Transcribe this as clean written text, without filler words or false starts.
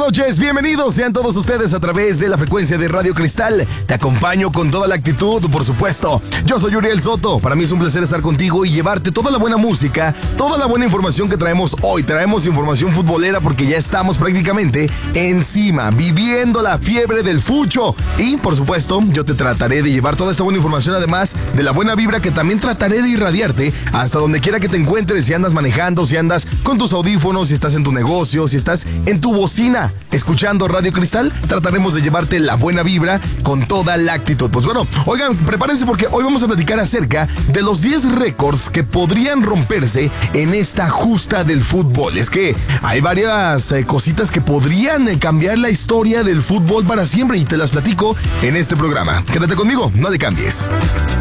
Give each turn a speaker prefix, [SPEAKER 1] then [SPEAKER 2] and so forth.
[SPEAKER 1] noches, bienvenidos sean todos ustedes a través de la frecuencia de Radio Cristal. Te acompaño con toda la actitud, por supuesto. Yo soy Uriel Soto, para mí es un placer estar contigo y llevarte toda la buena música, toda la buena información que traemos hoy. Traemos información futbolera porque ya estamos prácticamente encima, viviendo la fiebre del fucho. Y, por supuesto, yo te trataré de llevar toda esta buena información, además de la buena vibra que también trataré de irradiarte hasta donde quiera que te encuentres, si andas manejando, si andas con tus audífonos, si estás en tu negocio, si estás en tu bocina escuchando Radio Cristal, trataremos de llevarte la buena vibra con toda la actitud. Pues bueno, oigan, prepárense porque hoy vamos a platicar acerca de los 10 récords que podrían romperse en esta justa del fútbol. Es que hay varias cositas que podrían cambiar la historia del fútbol para siempre y te las platico en este programa. Quédate conmigo, no te cambies.